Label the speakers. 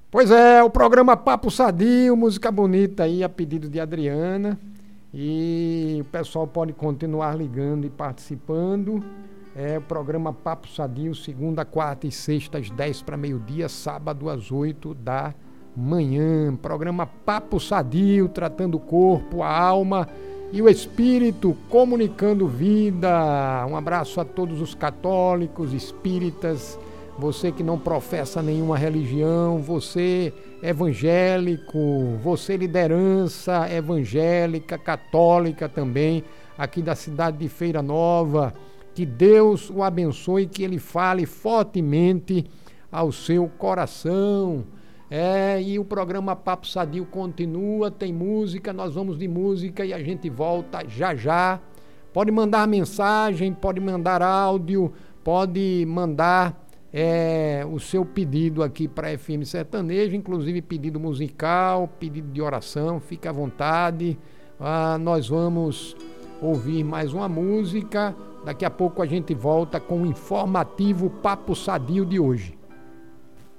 Speaker 1: Pois é, o programa Papo Sadio, música bonita aí, a pedido de Adriana. E o pessoal pode continuar ligando e participando. É o programa Papo Sadio, segunda, quarta e sexta, às 10 para meio-dia, sábado às 8 da manhã. Programa Papo Sadio, tratando o corpo, a alma e o espírito, comunicando vida. Um abraço a todos os católicos, espíritas, você que não professa nenhuma religião, você evangélico, você liderança evangélica, católica também, aqui da cidade de Feira Nova. Que Deus o abençoe, que ele fale fortemente ao seu coração. E o programa Papo Sadio continua, tem música, nós vamos de música e a gente volta já já. Pode mandar mensagem, pode mandar áudio, pode mandar o seu pedido aqui para a FM Sertanejo, inclusive pedido musical, pedido de oração, fique à vontade. Nós vamos ouvir mais uma música, daqui a pouco a gente volta com o informativo Papo Sadio de hoje.